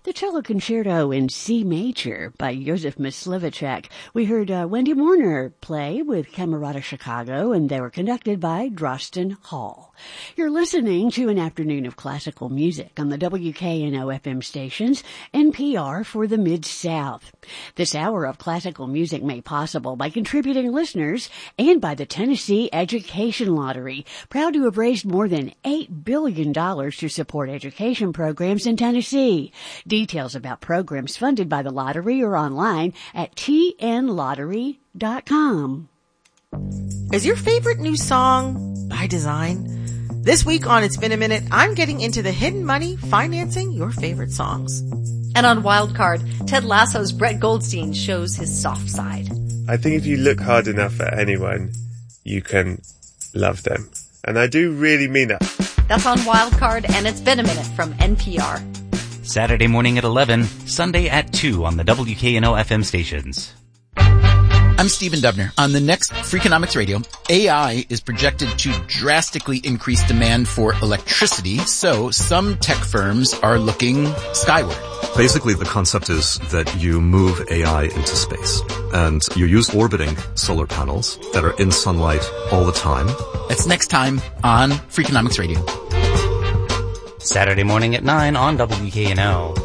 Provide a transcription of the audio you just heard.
The Cello Concerto in C Major by Joseph Myslivacek. We heard Wendy Warner play with Camerata Chicago, and they were conducted by Drosten Hall. You're listening to an afternoon of classical music on the WKNO FM stations, NPR for the Mid-South. This hour of classical music made possible by contributing listeners and by the Tennessee Education Lottery, proud to have raised more than $8 billion to support education programs in Tennessee. Details about programs funded by the lottery are online at tnlottery.com. Is your favorite new song by design? This week on It's Been a Minute, I'm getting into the hidden money financing your favorite songs. And on Wildcard, Ted Lasso's Brett Goldstein shows his soft side. I think if you look hard enough at anyone, you can love them. And I do really mean that. That's on Wildcard, and It's Been a Minute from NPR. Saturday morning at 11, Sunday at 2 on the WKNO FM stations. I'm Stephen Dubner. On the next Freakonomics Radio, AI is projected to drastically increase demand for electricity, so some tech firms are looking skyward. Basically, the concept is that you move AI into space, and you use orbiting solar panels that are in sunlight all the time. That's next time on Freakonomics Radio. Saturday morning at 9 on WKNO.